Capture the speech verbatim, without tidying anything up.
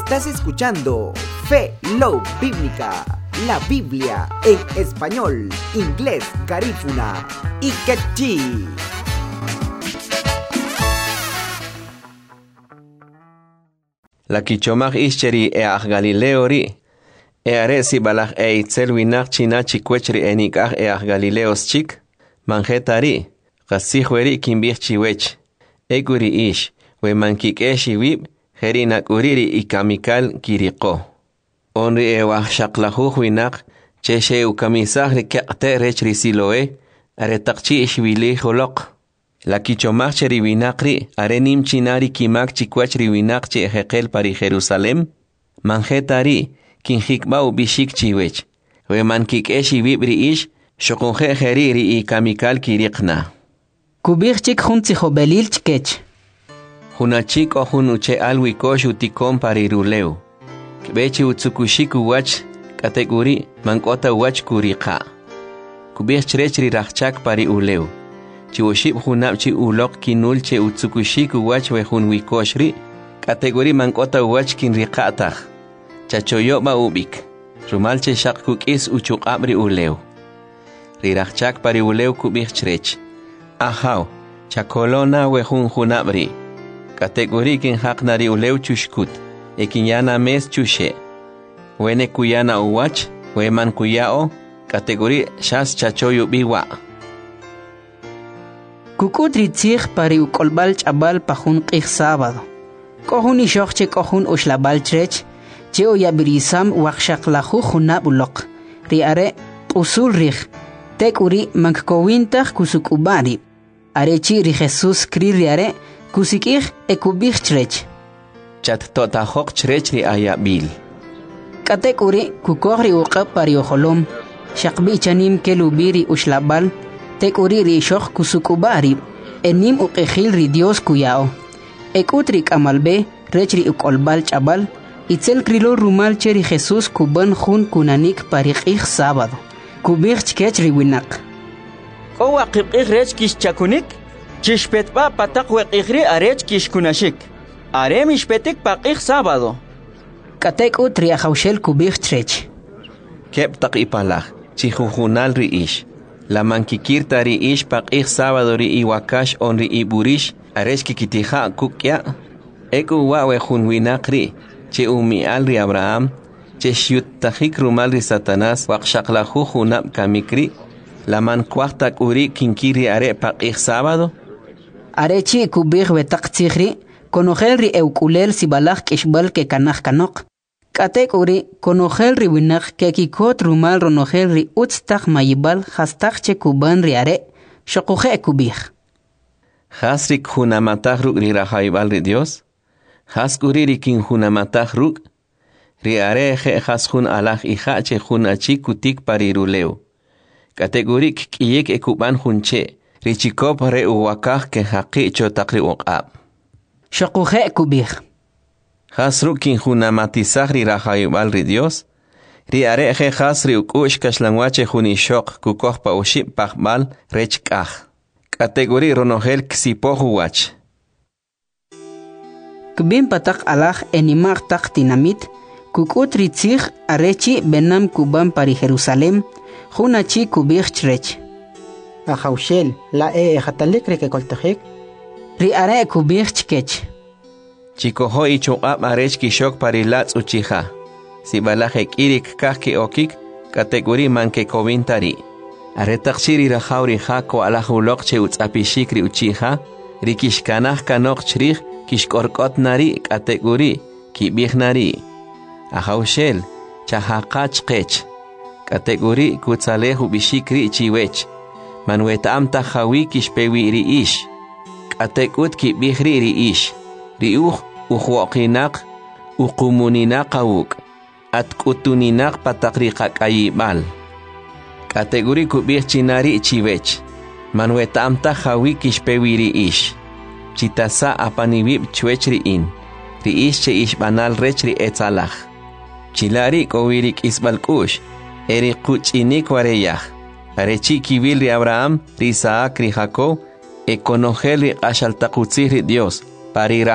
Estás escuchando Fe Love Bíblica, la Biblia en español, inglés, garífuna y quechí. La kichomach ischeri e ach Galileo ri, e aresi balach e itzel winach china chikwechri enikach e ach Galileos chik, manjetari, gasihweri kimbich chiwech, e guri ish, we mankik e shiwib, herinak uriri ikamikal kiriko. Onri e wach shaklahuch winach, cheshe ukamisach li kekte rechri siloe, aretakchi ishwili holok. La kichomach cheri winakri, arenim chinari kimak chikwachri winakchi ejekel pari Jerusalem, manjetari, kinjikbau bishik chiwech, we mankik e shiwibri ish, shokunje heriri ikamikal kirikna. Kubich chik juntsijo belil chkech. Hunachik o hunuche alwikosh utikon pariruleu. Kbechi utsukushiku wach kategori mankota wach kurika. Kubich chrechri rachak pari uleu. Chiwoship hunapchi ulok kinulche utsukushiku wach we hunwikoshri. Kategori mankota wach kinrikatach. Chachoyoba ubik. Rumalche shak kukis uchuk abri uleu. Rirachak pari uleu kubich chrech. Ahaw, chakolona we hun hunabri. Kategori kin haknari uleu chushkut, e kinyana mes chushe. Wene kuyana uwach, weman kuyao, kategori shas chachoyu biwa. Kukudri tzich pari ukolbal chabal pahun qih sábado. Kohun ishokche kohun ushlabal trech, che oyabirisam wakshaklahu hunab ulok. Riare usul rich, tek uri mankowintach kusukubari. Arechi ri Jesus kri riare, kusikih e kubih chrech. Chat tota hok chrech ri ayabil. Katek uri kukohri uqab pari oholom. Shakbi chanim kelubiri ushlabal. Tek uri ri shok kusukubari. Enim uqehil ri Dios kuyao. Ekutrik amalbe rechri ukolbal chabal. Itzel krilo rumal cheri Jesus kuban jun kunanik pari qih sábado. Kubih chkech ri winak. Owa qibqih rech kish chakunik. Chishpetpa patak weqihri arech kishkunashik. Arem ishpetik paqih sábado. Katek utri ahaushel kubih trech. Kep tak ipalach, chihujunal ri ish. La mankikirta ri ish paqih sábado ri iwakash on ri iburish, arech kikitija kukya. Eku wawe junwinakri, che umial ri Abraham, che shiutajik rumal ri Satanás, waqshaklahu junab kamikri, la mankwahtak uri kinkiri are paqih sábado. Arechi kubih wetak tzihri, konogel ri eukulel sibalach kishbal ke kanach kanok. Katek uri, konogel ri winach ke kikot rumal ronogel ri utstak mayibal hastak che kuban ri are, shokuhe kubih. Hasrik hunamatach ruk ri rahaibal ri Dios, haskuri ri kin hunamatach ruk, ri are je haskun alach ija che hunachi kutik pariruleu. Kategorik kiyek ekuban hunche. Richikop re uwakah ke haqi chotakri uqab. Shokuhe kubih. Hasru kin hunamatizah ri rahayubal ri Dios. Ri areje hasri ukush kashlangwache hunishok kukoh pa uship pahbal rechkah. Kategori ronogel ksipohu wach. Kubim patak alach enimach tak tinamit. Kukut ritzich arechi benam kubam pari Jerusalem. Hunachi kubih chrech. Ahaushel, la e ejatalik reke koltajik. Ri are kubih chkech. Chikoho ichuqab arech kishok parilats uchija. Si balajek irik kahki okik, kategori manke kovintari. Aretakshiri rajauri jako alahulok che utzapishikri uchija, rikishkanah kanok chrij kishkorkot nari kategori kibih nari. Ahaushel, chahaqach kech. Kategori kutzalehu bishikri chiwech. Manwetam tahawi kishpewi ri ish. Katekut kibihri ri ish. Riuh uhuokinak ukumuninaq awuk. At kutuninak patakriqak ayibal. Kategori kubih chinari chiwech. Manwetam tahawi kishpewi ri ish. Chitasa apanibib chwech ri in. Ri ish che ish banal rech ri etzalach. Chilari kowirik isbalkush. Eri kuchinik wareyah. Arechi kibil ri Abraham, ri Isaac, ri Jacob, e conogel ri ashaltakutzih ri Dios, parira